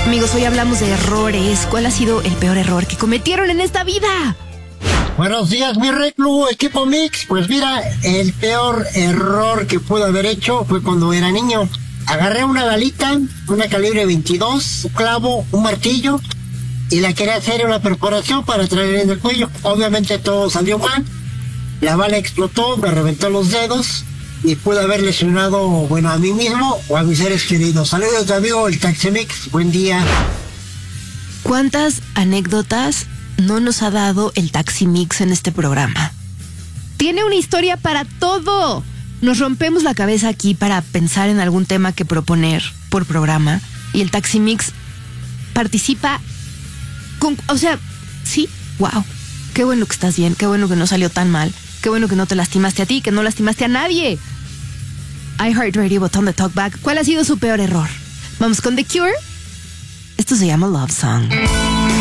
Amigos, hoy hablamos de errores. ¿Cuál ha sido el peor error que cometieron en esta vida? Buenos días, mi reclu, equipo Mix. Pues mira, el peor error que pude haber hecho fue cuando era niño. Agarré una balita, una calibre 22, un clavo, un martillo, y la quería hacer una perforación para traer en el cuello. Obviamente todo salió mal. La bala explotó, me reventó los dedos y pude haber lesionado, bueno, a mí mismo o a mis seres queridos. Saludos de amigo, el Taxi Mix. Buen día. ¿Cuántas anécdotas no nos ha dado el Taxi Mix en este programa? Tiene una historia para todo. Nos rompemos la cabeza aquí para pensar en algún tema que proponer por programa y el Taxi Mix participa con, o sea, sí, wow, qué bueno que estás bien, qué bueno que no salió tan mal, qué bueno que no te lastimaste a ti, que no lastimaste a nadie. iHeartRadio, botón de talkback. ¿Cuál ha sido su peor error? Vamos con The Cure. Esto se llama Love Song.